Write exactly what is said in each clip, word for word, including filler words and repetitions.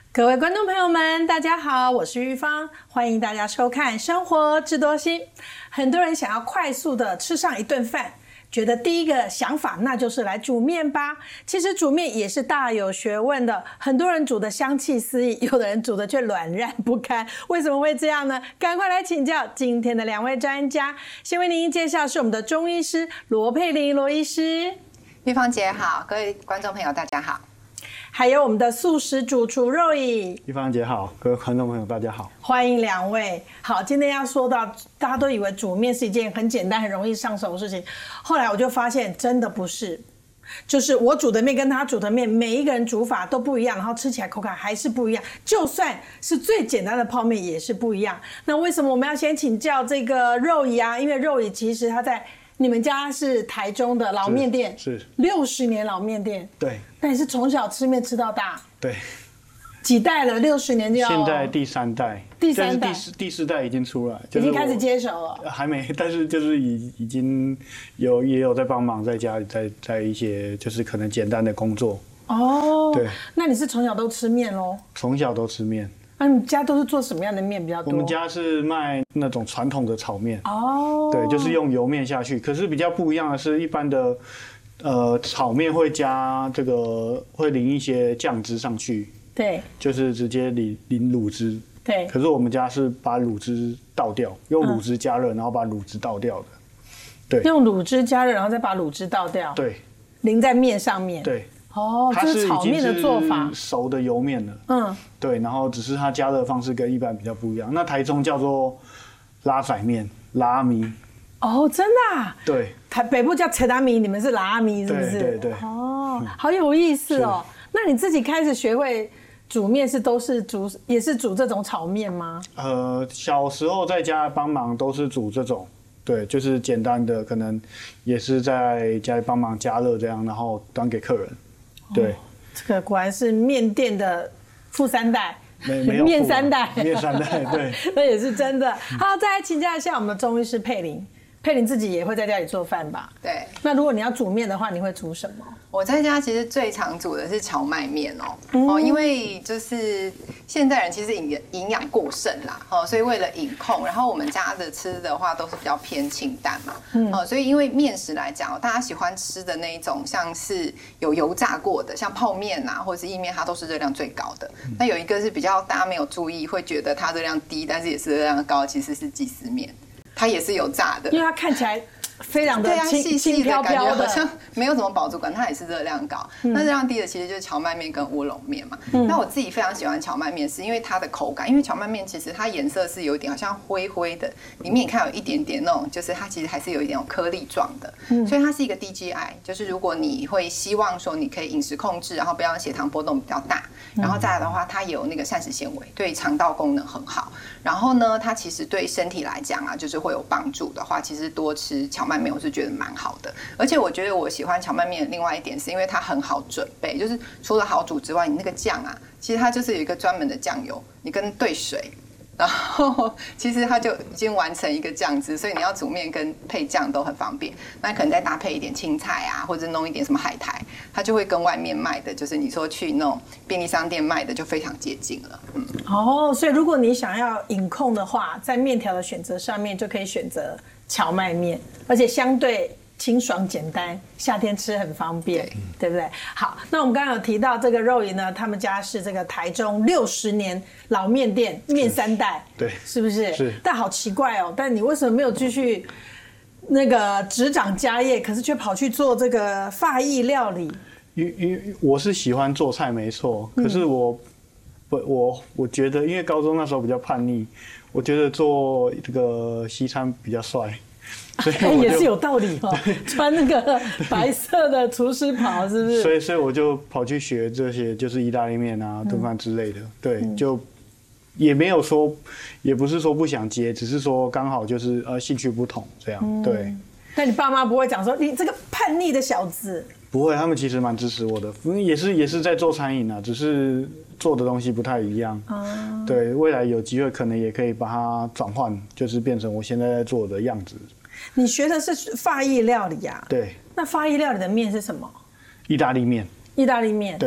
各位观众朋友们，大家好，我是玉芳，欢迎大家收看《生活智多星》。很多人想要快速的吃上一顿饭，觉得第一个想法那就是来煮面吧。其实煮面也是大有学问的，很多人煮的香气四溢，有的人煮的却软烂不堪。为什么会这样呢？赶快来请教今天的两位专家。先为您介绍是我们的中医师罗佩玲罗医师。 玉芳姐好，各位观众朋友大家好。 还有我们的素食主厨肉乙。 玉芳姐好，各位观众朋友大家好， 欢迎两位。好，今天要说到大家都以为煮面是一件很简单很容易上手的事情，后来我就发现真的不是，就是我煮的面跟他煮的面每一个人煮法都不一样，然后吃起来口感还是不一样，就算是最简单的泡面也是不一样。那为什么我们要先请教这个肉乙啊？因为肉乙其实他在你们家是台中的老面店， 是六十年老面店， 对， 但你是从小吃面吃到大， 对， 几代了？六十年就要， 现在第三代， 第三代， 第四第四代已经出来，就是、 已经开始接手了， 还没，但是就是已已经有也有在帮忙，在家里在在一些就是可能简单的工作。 哦， 对， 那你是从小都吃面咯？ 从小都吃面。 那、啊、你家都是做什么样的面比较多？ 我们家是卖那种传统的炒面。 哦， 对，就是用油面下去。可是比较不一样的是，一般的呃炒面会加这个会淋一些酱汁上去。 对， 就是直接淋淋卤汁。 对， 可是我们家是把卤汁倒掉，用卤汁加热，嗯、然后把卤汁倒掉的。对， 用卤汁加热，然后再把卤汁倒掉。 对， 淋在面上面。 对。 哦，这是炒面的做法， 熟的油面了。嗯，对，然后只是它加热方式跟一般比较不一样。那台中叫做拉仔面、拉米。 哦，真的、啊？ 对， 台北部叫切达米，你们是拉米，是不是？ 对对对。 哦，好有意思哦。那你自己开始学会煮面是都是煮，也是煮这种炒面吗？ 呃，小时候在家帮忙都是煮这种。对，就是简单的，可能也是在家里帮忙加热这样，然后端给客人。对、哦， 这个果然是面店的富三代， 没没有面三代， 面三代，对， 那也是真的。好，再来请教一下我们的中医师佩玲，佩玲自己也会在家里做饭吧？ 对。 那如果你要煮面的话，你会煮什么？ 我在家其实最常煮的是荞麦面哦，嗯、哦，因为就是现代人其实营营养过剩啦，哦，所以为了饮控，然后我们家的吃的话都是比较偏清淡嘛，嗯，哦，所以因为面食来讲，大家喜欢吃的那一种像是有油炸过的，像泡面啊或者是意面，它都是热量最高的。那、嗯、有一个是比较大家没有注意，会觉得它热量低，但是也是热量高，其实是鸡丝面，它也是有炸的， 因为它看起来非常的轻细细的感觉，好像没有什么饱足感，它也是热量高。嗯、那热量低的其实就是荞麦面跟乌龙面嘛。嗯、那我自己非常喜欢荞麦面，是因为它的口感，因为荞麦面其实它颜色是有一点好像灰灰的，里面你看有一点点那种，就是它其实还是有一点颗粒状的，嗯、所以它是一个低 G I。就是如果你会希望说你可以饮食控制，然后不要让血糖波动比较大，然后再来的话，它有那个膳食纤维，对肠道功能很好。然后呢，它其实对身体来讲啊，就是会有帮助的话，其实多吃荞麦面我是觉得蛮好的。而且我觉得我喜欢荞麦面的另外一点是因为它很好准备，就是除了好煮之外，你那个酱啊，其实它就是有一个专门的酱油，你跟兑水，然后其实它就已经完成一个酱汁，所以你要煮面跟配酱都很方便。那可能再搭配一点青菜啊，或者弄一点什么海苔，它就会跟外面卖的，就是你说去那种便利商店卖的就非常接近了。嗯， 哦，所以如果你想要饮控的话，在面条的选择上面就可以选择荞麦面，而且相对清爽简单，夏天吃很方便， 对, 对不对？好，那我们刚刚有提到这个肉乙呢，他们家是这个台中六十年老面店，面三代， 对， 是不是？ 是。 但好奇怪哦，但你为什么没有继续那个执掌家业，可是却跑去做这个法裔料理？ 因因为我是喜欢做菜没错，可是我、嗯、我我觉得，因为高中那时候比较叛逆，我觉得做这个西餐比较帅。所以我、欸、 也是有道理哦，穿那个白色的厨师袍，是不是？ 所以，所以我就跑去学这些，就是意大利面啊、炖饭之类的。嗯、对，嗯、就也没有说，也不是说不想接，只是说刚好就是呃兴趣不同这样。嗯、对。 那你爸妈不会讲说你这个叛逆的小子？ 不会，他们其实蛮支持我的，也是也是在做餐饮啊，只是做的东西不太一样。嗯、对，未来有机会可能也可以把它转换，就是变成我现在在做的样子。 你学的是法裔料理啊？ 对。 那法裔料理的面是什么？ 意大利面。 意大利面。 对。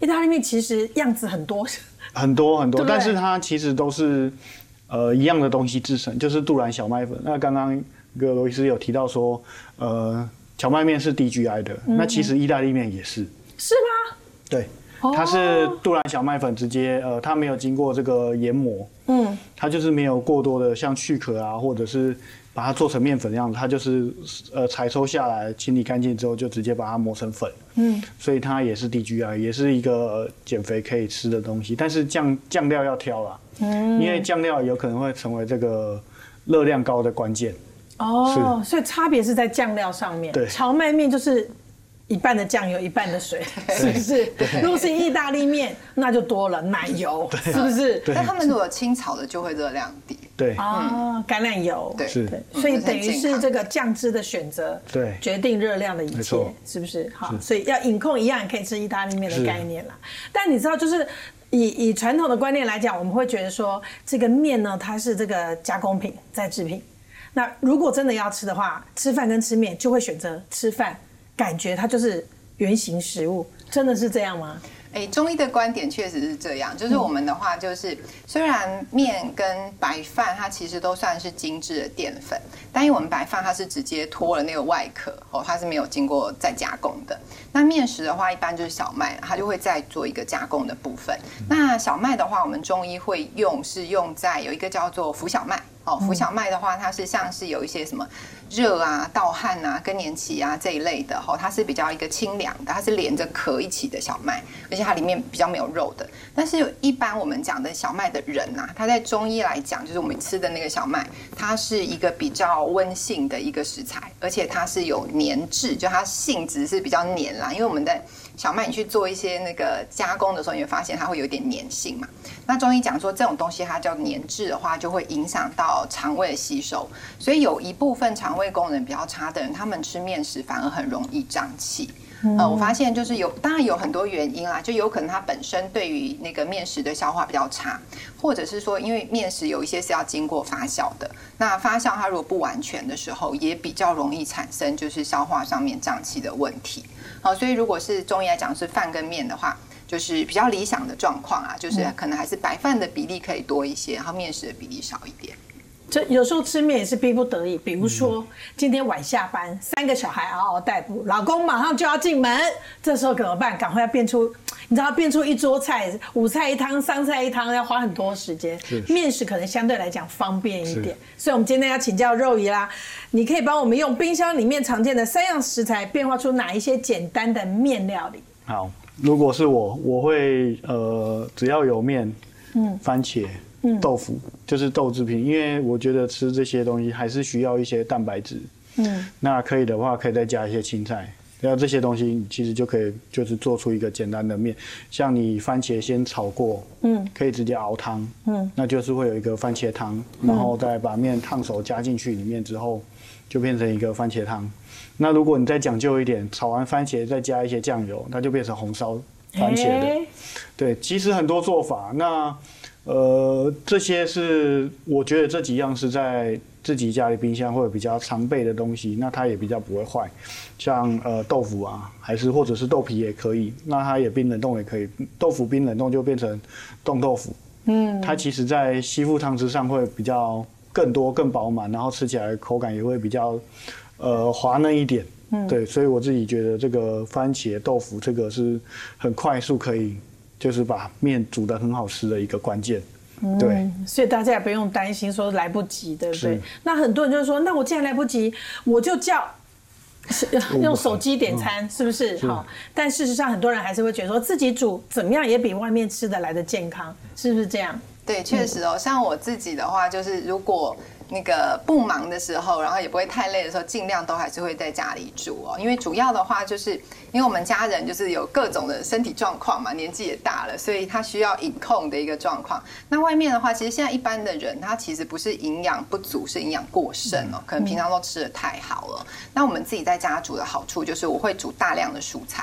意大利面其实样子很多， 很多很多， 对不对但是它其实都是呃一样的东西制成，就是杜兰小麦粉。那刚刚葛罗医师有提到说，呃，荞麦面是低 G I 的，嗯、那其实意大利面也是， 是吗？ 对。它是杜兰小麦粉直接，呃，它没有经过这个研磨，嗯，它就是没有过多的像去壳啊，或者是把它做成面粉的样子，它就是呃采收下来清理干净之后就直接把它磨成粉，嗯，所以它也是低 G I， 也是一个减肥可以吃的东西，但是酱酱料要挑啦，嗯，因为酱料有可能会成为这个热量高的关键。 哦，所以差别是在酱料上面， 对， 荞麦面就是一半的酱油，一半的水，是不是？如果是意大利面，那就多了奶油，是不是？ 那他们如果清炒的就会热量低。 对啊，橄榄油， 对， 是， 所以等于是这个酱汁的选择， 对， 决定热量的一切，是不是？好，所以要饮控一样可以吃意大利面的概念啦。但你知道，就是以以传统的观念来讲，我们会觉得说，这个面呢，它是这个加工品、再制品。那如果真的要吃的话，吃饭跟吃面就会选择吃饭。感觉它就是原型食物，真的是这样吗？ 哎，中医的观点确实是这样，就是我们的话就是，虽然面跟白饭它其实都算是精致的淀粉，但因为我们白饭它是直接脱了那个外壳哦，它是没有经过再加工的。那面食的话，一般就是小麦，它就会再做一个加工的部分。那小麦的话，我们中医会用是用在有一个叫做浮小麦哦，浮小麦的话，它是像是有一些什么热啊、盗汗啊、更年期啊这一类的哦，它是比较一个清凉的，它是连着壳一起的小麦，而且它里面比较没有肉的。但是一般我们讲的小麦的人呐、啊，它在中医来讲，就是我们吃的那个小麦，它是一个比较温性的一个食材，而且它是有粘质，就它性质是比较黏啦。因为我们在小麦你去做一些那个加工的时候，你会发现它会有点粘性嘛。那中医讲说这种东西它叫粘质的话，就会影响到肠胃的吸收，所以有一部分肠胃功能比较差的人，他们吃面食反而很容易胀气。呃，我发现就是有，当然有很多原因啦，就有可能它本身对于那个面食的消化比较差，或者是说因为面食有一些是要经过发酵的，那发酵它如果不完全的时候，也比较容易产生就是消化上面胀气的问题。好，所以如果是中医来讲是饭跟面的话，就是比较理想的状况啊，就是可能还是白饭的比例可以多一些，然后面食的比例少一点。 这有时候吃面也是逼不得已，比如说今天晚下班，三个小孩嗷嗷待哺，老公马上就要进门，这时候怎么办？赶快要变出，你知道变出一桌菜，五菜一汤、三菜一汤，要花很多时间。面食可能相对来讲方便一点，所以我们今天要请教肉姨啦，你可以帮我们用冰箱里面常见的三样食材，变化出哪一些简单的面料理？ 好，如果是我，我会呃，只要有面，嗯，番茄。嗯、豆腐就是豆制品，因为我觉得吃这些东西还是需要一些蛋白质。嗯，那可以的话，可以再加一些青菜，然后这些东西你其实就可以就是做出一个简单的面。像你番茄先炒过，嗯，可以直接熬汤，嗯，那就是会有一个番茄汤，然后再把面烫熟加进去里面之后，就变成一个番茄汤。那如果你再讲究一点，炒完番茄再加一些酱油，它就变成红烧番茄的。欸、对，其实很多做法。那呃，这些是我觉得这几样是在自己家里冰箱会比较常备的东西，那它也比较不会坏。像呃豆腐啊，还是或者是豆皮也可以，那它也冰冷冻也可以。豆腐冰冷冻就变成冻豆腐，嗯，它其实在吸附汤汁上会比较更多、更饱满，然后吃起来口感也会比较呃滑嫩一点。嗯，对，所以我自己觉得这个番茄豆腐这个是很快速可以。就是把面煮得很好吃的一个关键，对、 嗯，所以大家也不用担心说来不及，对不对？那很多人就说，那我既然来不及，我就叫用手机点餐，是不是？好，但事实上很多人还是会觉得说自己煮怎么样也比外面吃的来的健康，是不是这样？ 对，确实哦。像我自己的话，就是如果那个不忙的时候，然后也不会太累的时候，尽量都还是会在家里煮哦。因为主要的话，就是因为我们家人就是有各种的身体状况嘛，年纪也大了，所以他需要饮控的一个状况。那外面的话，其实现在一般的人，他其实不是营养不足，是营养过剩哦，可能平常都吃得太好了。那我们自己在家煮的好处就是，我会煮大量的蔬菜。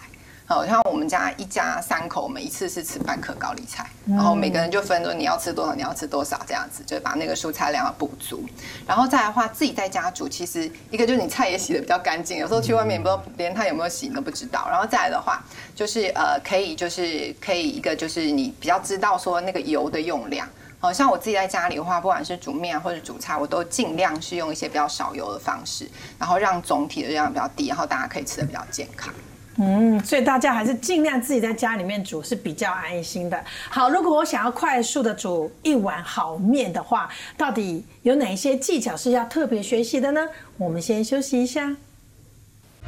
好像我们家一家三口，我们一次是吃半颗高丽菜，然后每个人就分说你要吃多少，你要吃多少这样子，就把那个蔬菜量要补足。然后再来的话，自己在家煮，其实一个就是你菜也洗得比较干净，有时候去外面也不知道连它有没有洗你都不知道。然后再来的话，就是呃可以就是可以一个就是你比较知道说那个油的用量。好像我自己在家里的话，不管是煮面或者煮菜，我都尽量是用一些比较少油的方式，然后让总体的热量比较低，然后大家可以吃得比较健康。 嗯，所以大家还是尽量自己在家里面煮是比较安心的。好，如果我想要快速的煮一碗好面的话，到底有哪一些技巧是要特别学习的呢？我们先休息一下。